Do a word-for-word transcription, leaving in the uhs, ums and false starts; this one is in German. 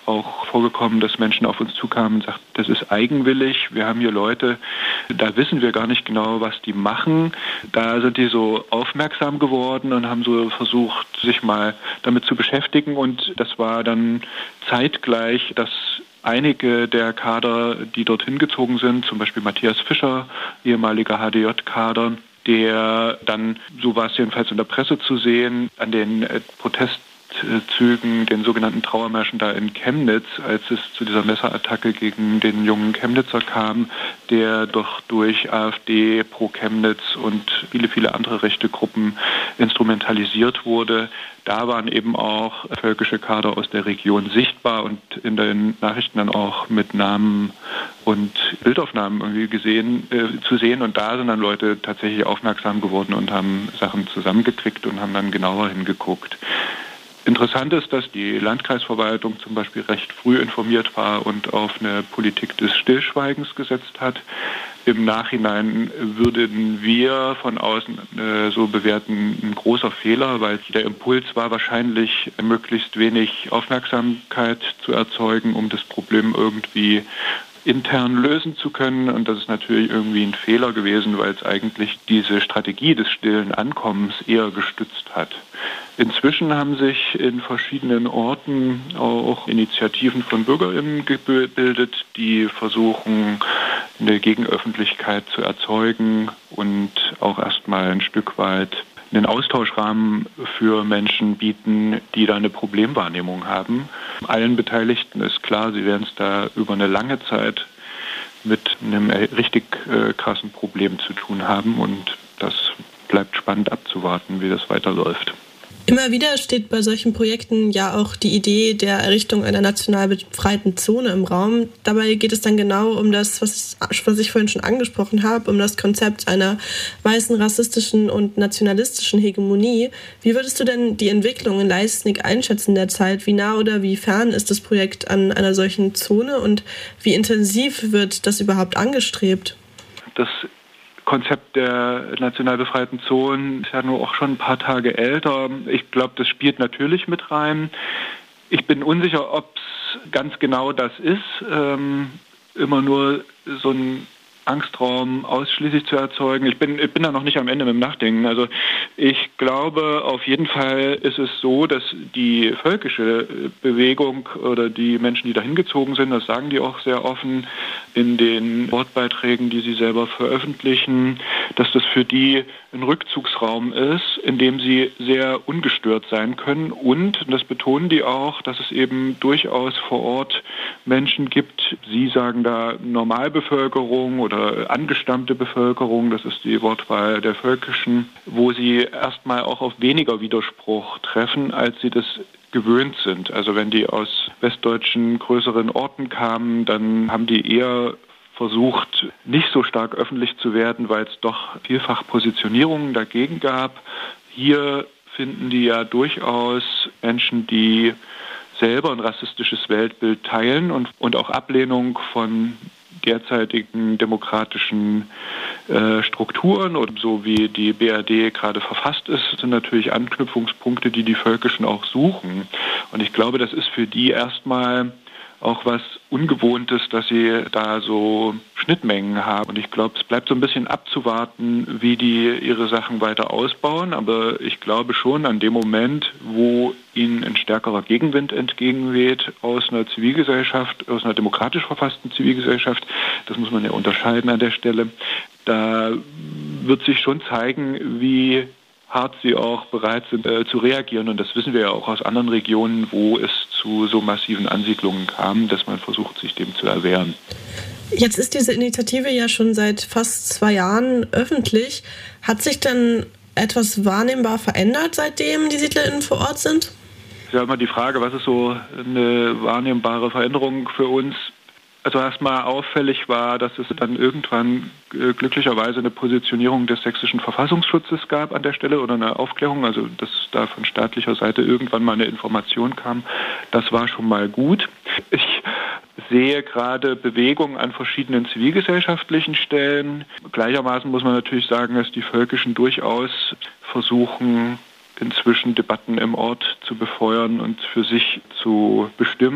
auch vorgekommen, dass Menschen auf uns zukamen und sagten, das ist eigenwillig, wir haben hier Leute, da wissen wir gar nicht genau, was die machen. Da sind die so aufmerksam geworden und haben so versucht, sich mal damit zu beschäftigen, und das war dann zeitgleich, dass einige der Kader, die dorthin gezogen sind, zum Beispiel Matthias Fischer, ehemaliger H D J-Kader, der dann, so war es jedenfalls in der Presse zu sehen, an den Protestzügen, den sogenannten Trauermärschen da in Chemnitz, als es zu dieser Messerattacke gegen den jungen Chemnitzer kam, der doch durch AfD, Pro Chemnitz und viele, viele andere rechte Gruppen instrumentalisiert wurde. Da waren eben auch völkische Kader aus der Region sichtbar und in den Nachrichten dann auch mit Namen und Bildaufnahmen irgendwie gesehen, äh, zu sehen. Und da sind dann Leute tatsächlich aufmerksam geworden und haben Sachen zusammengekriegt und haben dann genauer hingeguckt. Interessant ist, dass die Landkreisverwaltung zum Beispiel recht früh informiert war und auf eine Politik des Stillschweigens gesetzt hat. Im Nachhinein würden wir von außen äh, so bewerten, ein großer Fehler, weil der Impuls war wahrscheinlich, möglichst wenig Aufmerksamkeit zu erzeugen, um das Problem irgendwie intern lösen zu können. Und das ist natürlich irgendwie ein Fehler gewesen, weil es eigentlich diese Strategie des stillen Ankommens eher gestützt hat. Inzwischen haben sich in verschiedenen Orten auch Initiativen von BürgerInnen gebildet, die versuchen, eine Gegenöffentlichkeit zu erzeugen und auch erstmal ein Stück weit einen Austauschrahmen für Menschen bieten, die da eine Problemwahrnehmung haben. Allen Beteiligten ist klar, sie werden es da über eine lange Zeit mit einem richtig äh, krassen Problem zu tun haben, und das bleibt spannend abzuwarten, wie das weiterläuft. Immer wieder steht bei solchen Projekten ja auch die Idee der Errichtung einer national befreiten Zone im Raum. Dabei geht es dann genau um das, was ich, was ich vorhin schon angesprochen habe, um das Konzept einer weißen, rassistischen und nationalistischen Hegemonie. Wie würdest du denn die Entwicklung in Leisnig einschätzen derzeit? Wie nah oder wie fern ist das Projekt an einer solchen Zone und wie intensiv wird das überhaupt angestrebt? Das Konzept der national befreiten Zonen ist ja nur auch schon ein paar Tage älter. Ich glaube, das spielt natürlich mit rein. Ich bin unsicher, ob es ganz genau das ist, ähm, immer nur so ein Angstraum ausschließlich zu erzeugen. Ich bin, ich bin da noch nicht am Ende mit dem Nachdenken. Also ich glaube, auf jeden Fall ist es so, dass die völkische Bewegung oder die Menschen, die da hingezogen sind, das sagen die auch sehr offen in den Wortbeiträgen, die sie selber veröffentlichen, dass das für die ein Rückzugsraum ist, in dem sie sehr ungestört sein können, und, das betonen die auch, dass es eben durchaus vor Ort Menschen gibt, sie sagen da Normalbevölkerung oder angestammte Bevölkerung, das ist die Wortwahl der Völkischen, wo sie erstmal auch auf weniger Widerspruch treffen, als sie das gewöhnt sind. Also wenn die aus westdeutschen größeren Orten kamen, dann haben die eher versucht, nicht so stark öffentlich zu werden, weil es doch vielfach Positionierungen dagegen gab. Hier finden die ja durchaus Menschen, die selber ein rassistisches Weltbild teilen und, und auch Ablehnung von derzeitigen demokratischen äh, Strukturen, und so wie die B R D gerade verfasst ist, sind natürlich Anknüpfungspunkte, die die Völkischen auch suchen. Und ich glaube, das ist für die erstmal auch was Ungewohntes, dass sie da so Schnittmengen haben. Und ich glaube, es bleibt so ein bisschen abzuwarten, wie die ihre Sachen weiter ausbauen. Aber ich glaube schon, an dem Moment, wo ihnen ein stärkerer Gegenwind entgegenweht aus einer Zivilgesellschaft, aus einer demokratisch verfassten Zivilgesellschaft, das muss man ja unterscheiden an der Stelle, da wird sich schon zeigen, wie hart sie auch bereit sind äh, zu reagieren. Und das wissen wir ja auch aus anderen Regionen, wo es zu so massiven Ansiedlungen kam, dass man versucht, sich dem zu erwehren. Jetzt ist diese Initiative ja schon seit fast zwei Jahren öffentlich. Hat sich denn etwas wahrnehmbar verändert, seitdem die SiedlerInnen vor Ort sind? Das ist ja immer die Frage, was ist so eine wahrnehmbare Veränderung für uns? Also erstmal auffällig war, dass es dann irgendwann äh, glücklicherweise eine Positionierung des sächsischen Verfassungsschutzes gab an der Stelle oder eine Aufklärung, also dass da von staatlicher Seite irgendwann mal eine Information kam. Das war schon mal gut. Ich sehe gerade Bewegungen an verschiedenen zivilgesellschaftlichen Stellen. Gleichermaßen muss man natürlich sagen, dass die Völkischen durchaus versuchen, inzwischen Debatten im Ort zu befeuern und für sich zu bestimmen.